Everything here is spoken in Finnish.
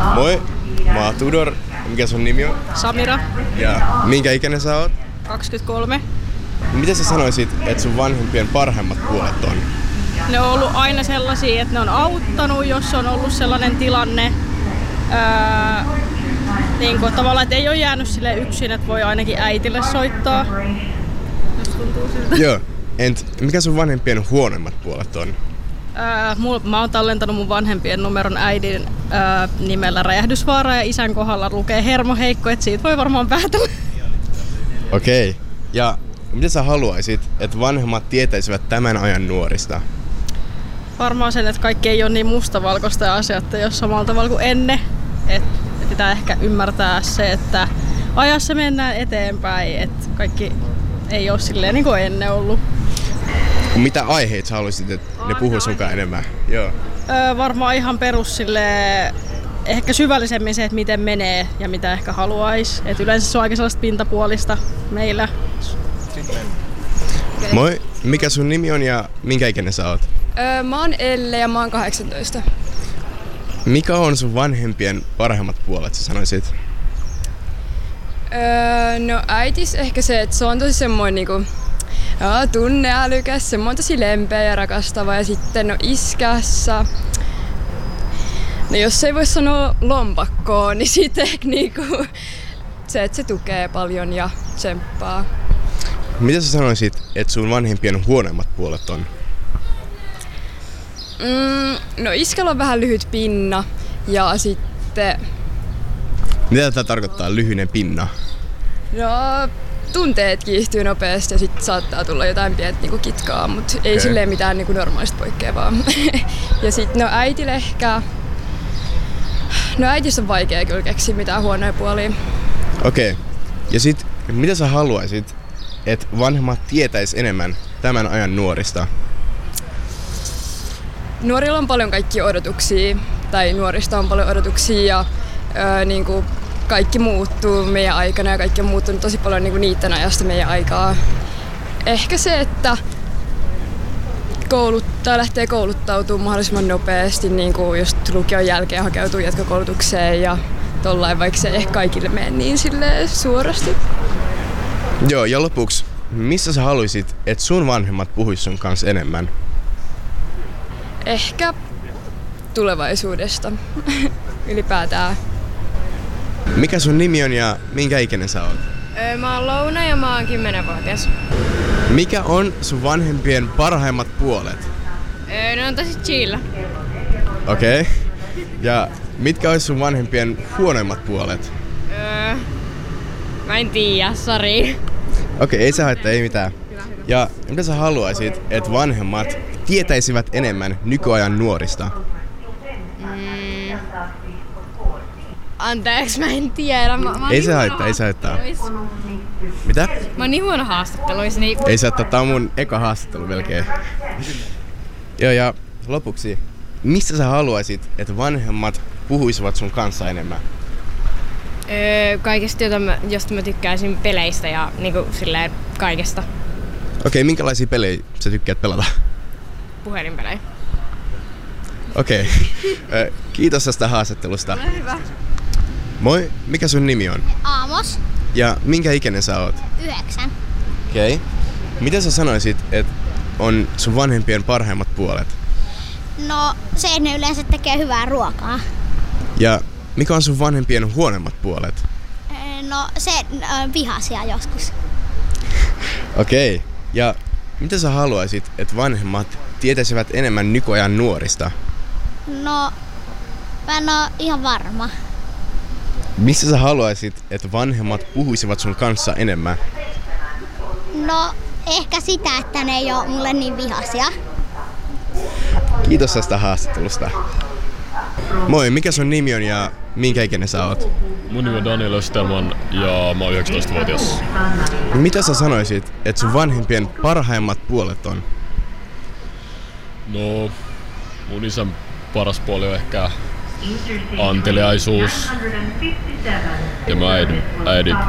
Moi, mä oon Tudor. Mikä sun nimi on? Samira, Ja minkä ikäinen sä oot? 23. Mitä sä sanoisit, että sun vanhempien parhaimmat puolet on? Ne on ollut aina sellaisia, että ne on auttanut, jos on ollut sellainen tilanne. Niin kuin, tavallaan, että ei ole jäänyt sille yksin, että voi ainakin äitille soittaa. Jos tuntuu siltä. Joo. Mikä sun vanhempien huonoimmat puolet on? Mä oon tallentanut mun vanhempien numeron äidin nimellä Räjähdysvaara ja isän kohdalla lukee hermoheikko, että siitä voi varmaan päätellä. Okei. Ja mitä sä haluaisit, että vanhemmat tietäisivät tämän ajan nuorista? Varmaan sen, että kaikki ei ole niin mustavalkoista ja asiat ei ole samalla tavalla kuin ennen. Et pitää ehkä ymmärtää se, että ajassa mennään eteenpäin, että kaikki ei ole silleen niin kuin ennen ollut. Mitä aiheita sä haluaisit, että ne puhuu sunkaan enemmän? Joo. Varmaan ihan perus silleen, ehkä syvällisemmin se, että miten menee ja mitä ehkä haluaisi. Et yleensä se on aika sellaista pintapuolista meillä. Moi, mikä sun nimi on ja minkä ikäinen sä oot? Mä oon Elle ja mä oon 18. Mikä on sun vanhempien parhaimmat puolet, sä sanoisit? No äitis ehkä se, että se on tosi semmoinen niinku, tunneälykäs, semmoinen tosi lempeä ja rakastava. Ja sitten no iskässä, no jos ei voi sanoa lompakkoon, niin sitten niinku se, että se tukee paljon ja tsemppaa. Mitä sä sanoisit, että sun vanhempien huonoimmat puolet on? No iskällä on vähän lyhyt pinna ja sitten... Mitä tätä tarkoittaa lyhyinen pinna? No tunteet kiihtyy nopeasti ja sitten saattaa tulla jotain pientä niinku kitkaa, mutta ei silleen mitään niinku normaalista poikkeavaa. Ja sitten no äitille ehkä... No äitissä on vaikea kyllä keksiä mitään huonoja puolia. Okei. Ja sit mitä sä haluaisit, että vanhemmat tietäis enemmän tämän ajan nuorista? Nuorilla on paljon kaikkia odotuksia, tai nuorista on paljon odotuksia ja niinku kaikki muuttuu meidän aikana ja kaikki on muuttunut tosi paljon niinku niiden ajasta meidän aikaa. Ehkä se, että lähtee kouluttautumaan mahdollisimman nopeasti, niinku just lukion jälkeen hakeutuu jatkokoulutukseen ja tollain, vaikka se ei ehkä kaikille mene niin silleen suorasti. Joo, ja lopuksi, missä sä haluaisit, että sun vanhemmat puhuis sun kanssa enemmän? Ehkä tulevaisuudesta ylipäätään. Mikä sun nimi on ja minkä ikäinen sä oot? Mä oon Louna ja mä oon 10-vuotias. Mikä on sun vanhempien parhaimmat puolet? Ne on tosi chill. Okei. Ja mitkä olisi sun vanhempien huonoimmat puolet? Mä en tiedä, sori. Okei, ei se haittaa, ei mitään. Ja mitä sä haluaisit, että vanhemmat tietäisivät enemmän nykyajan nuorista? Anteeksi, mä en tiedä. Ei se haittaa, ei se haittaa. Mitä? Mä oon niin huono haastatteluissa. Niin... Ei se haittaa, tää on mun eka haastattelu melkein. Joo, ja lopuksi, missä sä haluaisit, että vanhemmat puhuisivat sun kanssa enemmän? Kaikesta, josta mä tykkäisin peleistä ja niinku silleen kaikesta. Okei, minkälaisia pelejä sä tykkäät pelata? Puhelinpelejä. Okei. Kiitos tästä haastattelusta. Ole hyvä. Moi, mikä sun nimi on? Aamos. Ja minkä ikäinen sä oot? 9. Okei. Mitä sä sanoisit, että on sun vanhempien parhaimmat puolet? No se, että ne yleensä tekee hyvää ruokaa. Ja mikä on sun vanhempien huonommat puolet? No se vihaisia joskus. Okei. Ja mitä sä haluaisit, että vanhemmat tietäisivät enemmän nykyajan nuorista? No mä en oo ihan varma. Missä sä haluaisit, että vanhemmat puhuisivat sun kanssa enemmän? No ehkä sitä, että ne ei oo mulle niin vihaisia. Kiitos tästä haastattelusta. Moi, mikä sun nimi on ja minkä ikäinen sä oot? Mun nimi on Daniel Österman ja mä oon 19-vuotias. Mitä sä sanoisit, että sun vanhempien parhaimmat puolet on? No, mun isän paras puoli on ehkä anteliaisuus. Ja mä äidin